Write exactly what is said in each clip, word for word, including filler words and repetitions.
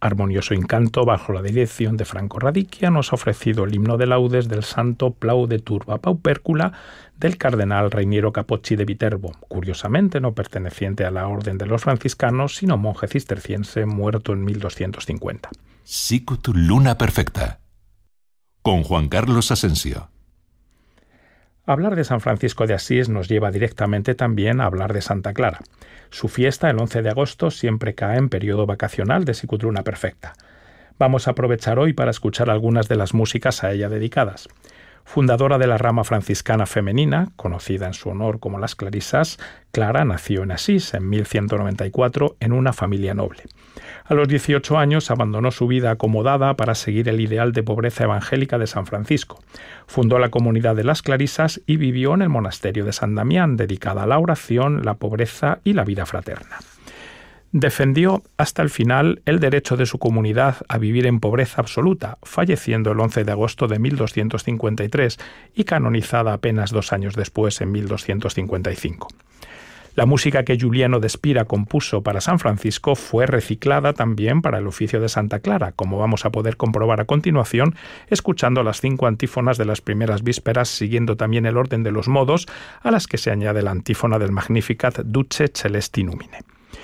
armonioso encanto bajo la dirección de Franco Radicchia nos ha ofrecido el himno de laudes del santo Plaude Turba Paupercula del cardenal Reiniero Capocci de Viterbo, curiosamente no perteneciente a la orden de los franciscanos, sino monje cisterciense muerto en mil doscientos cincuenta. Sicut Luna Perfecta, con Juan Carlos Asensio. Hablar de San Francisco de Asís nos lleva directamente también a hablar de Santa Clara. Su fiesta, el once de agosto, siempre cae en periodo vacacional de Sicut Luna Perfecta. Vamos a aprovechar hoy para escuchar algunas de las músicas a ella dedicadas. Fundadora de la rama franciscana femenina, conocida en su honor como las Clarisas, Clara nació en Asís en mil ciento noventa y cuatro en una familia noble. A los dieciocho años abandonó su vida acomodada para seguir el ideal de pobreza evangélica de San Francisco. Fundó la comunidad de las Clarisas y vivió en el monasterio de San Damián, dedicada a la oración, la pobreza y la vida fraterna. Defendió hasta el final el derecho de su comunidad a vivir en pobreza absoluta, falleciendo el once de agosto de mil doscientos cincuenta y tres y canonizada apenas dos años después, en mil doscientos cincuenta y cinco. La música que Giuliano de Spira compuso para San Francisco fue reciclada también para el oficio de Santa Clara, como vamos a poder comprobar a continuación, escuchando las cinco antífonas de las primeras vísperas, siguiendo también el orden de los modos, a las que se añade la antífona del Magnificat Duce Celesti Numine.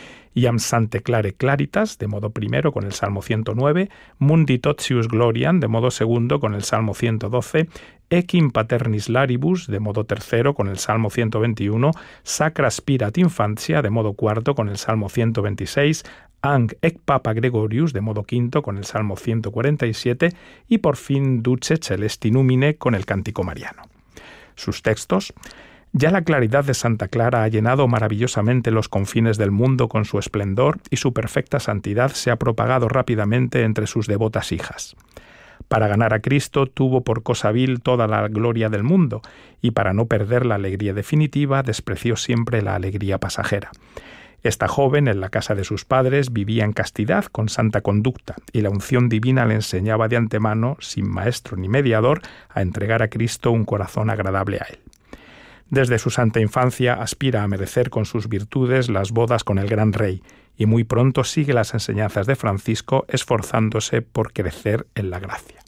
Iam Sante Clare Claritas, de modo primero con el Salmo ciento nueve, Mundi Totius Gloriam, de modo segundo con el Salmo ciento doce, Ecim Paternis Laribus, de modo tercero con el Salmo ciento veintiuno, Sacra Spirat Infantia, de modo cuarto con el Salmo ciento veintiséis, Ang Ec Papa Gregorius, de modo quinto con el Salmo ciento cuarenta y siete y por fin Duce Celesti Numine con el Cántico Mariano. Sus textos: ya la claridad de Santa Clara ha llenado maravillosamente los confines del mundo con su esplendor y su perfecta santidad se ha propagado rápidamente entre sus devotas hijas. Para ganar a Cristo tuvo por cosa vil toda la gloria del mundo y para no perder la alegría definitiva despreció siempre la alegría pasajera. Esta joven, en la casa de sus padres, vivía en castidad con santa conducta y la unción divina le enseñaba de antemano, sin maestro ni mediador, a entregar a Cristo un corazón agradable a él. Desde su santa infancia aspira a merecer con sus virtudes las bodas con el gran rey y muy pronto sigue las enseñanzas de Francisco esforzándose por crecer en la gracia.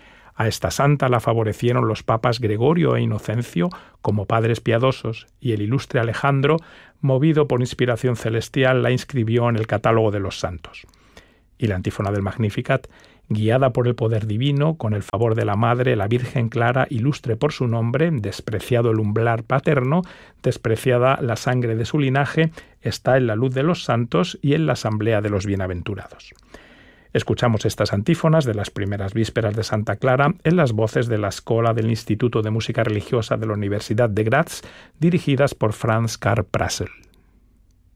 A esta santa la favorecieron los papas Gregorio e Inocencio como padres piadosos y el ilustre Alejandro, movido por inspiración celestial, la inscribió en el catálogo de los santos. Y la antífona del Magnificat: guiada por el poder divino, con el favor de la Madre, la Virgen Clara, ilustre por su nombre, despreciado el umbral paterno, despreciada la sangre de su linaje, está en la luz de los santos y en la asamblea de los bienaventurados. Escuchamos estas antífonas de las primeras vísperas de Santa Clara en las voces de la Escola del Instituto de Música Religiosa de la Universidad de Graz, dirigidas por Franz Karl Prasel.